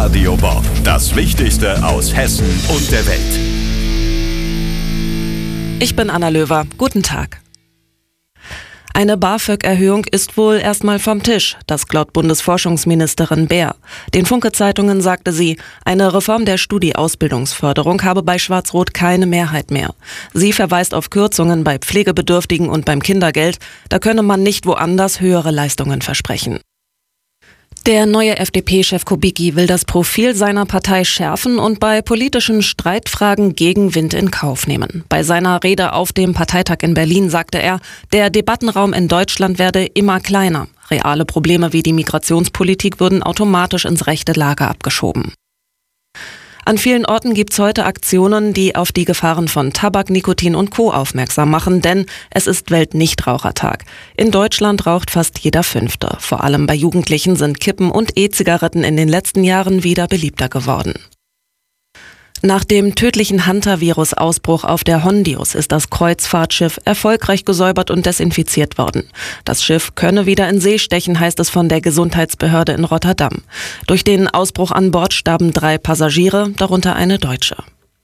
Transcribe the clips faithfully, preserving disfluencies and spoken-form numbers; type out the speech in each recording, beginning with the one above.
Radio Bob. Das Wichtigste aus Hessen und der Welt. Ich bin Anna Löwer. Guten Tag. Eine BAföG-Erhöhung ist wohl erstmal vom Tisch, das glaubt Bundesforschungsministerin Baer. Den Funke-Zeitungen sagte sie, eine Reform der Studi-Ausbildungsförderung habe bei Schwarz-Rot keine Mehrheit mehr. Sie verweist auf Kürzungen bei Pflegebedürftigen und beim Kindergeld. Da könne man nicht woanders höhere Leistungen versprechen. Der neue F D P-Chef Kubicki will das Profil seiner Partei schärfen und bei politischen Streitfragen Gegenwind in Kauf nehmen. Bei seiner Rede auf dem Parteitag in Berlin sagte er, der Debattenraum in Deutschland werde immer kleiner. Reale Probleme wie die Migrationspolitik würden automatisch ins rechte Lager abgeschoben. An vielen Orten gibt's heute Aktionen, die auf die Gefahren von Tabak, Nikotin und Co. aufmerksam machen, denn es ist Weltnichtrauchertag. In Deutschland raucht fast jeder Fünfte. Vor allem bei Jugendlichen sind Kippen und E-Zigaretten in den letzten Jahren wieder beliebter geworden. Nach dem tödlichen Hantavirus-Ausbruch auf der Hondius ist das Kreuzfahrtschiff erfolgreich gesäubert und desinfiziert worden. Das Schiff könne wieder in See stechen, heißt es von der Gesundheitsbehörde in Rotterdam. Durch den Ausbruch an Bord starben drei Passagiere, darunter eine Deutsche.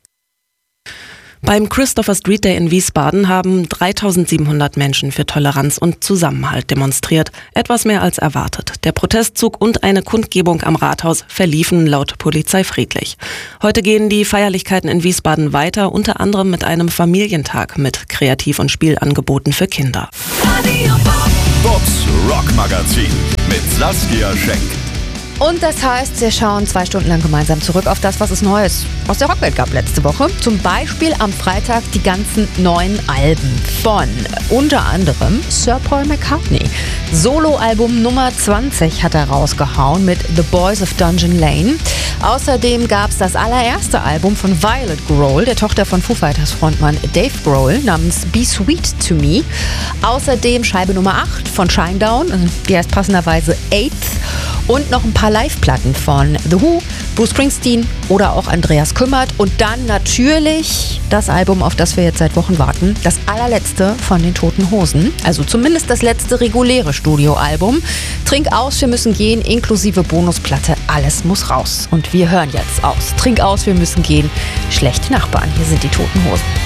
Beim Christopher Street Day in Wiesbaden haben dreitausendsiebenhundert Menschen für Toleranz und Zusammenhalt demonstriert. Etwas mehr als erwartet. Der Protestzug und eine Kundgebung am Rathaus verliefen laut Polizei friedlich. Heute gehen die Feierlichkeiten in Wiesbaden weiter, unter anderem mit einem Familientag mit Kreativ- und Spielangeboten für Kinder. Bobs Rockmagazin mit Saskia Schenk. Und das heißt, wir schauen zwei Stunden lang gemeinsam zurück auf das, was es Neues aus der Rockwelt gab letzte Woche. Zum Beispiel am Freitag die ganzen neuen Alben von unter anderem Sir Paul McCartney. Soloalbum Nummer zwanzig hat er rausgehauen mit The Boys of Dungeon Lane. Außerdem gab es das allererste Album von Violet Grohl, der Tochter von Foo Fighters Frontmann Dave Grohl, namens Be Sweet to Me. Außerdem Scheibe Nummer acht von Shinedown, die heißt passenderweise Eighth. Und noch ein paar Live-Platten von The Who, Bruce Springsteen oder auch Andreas Kümmert. Und dann natürlich das Album, auf das wir jetzt seit Wochen warten, das allerletzte von den Toten Hosen. Also zumindest das letzte reguläre Studioalbum. Trink aus, wir müssen gehen, inklusive Bonusplatte, alles muss raus. Und wir hören jetzt aus. Trink aus, wir müssen gehen. Schlechte Nachbarn, hier sind die Toten Hosen.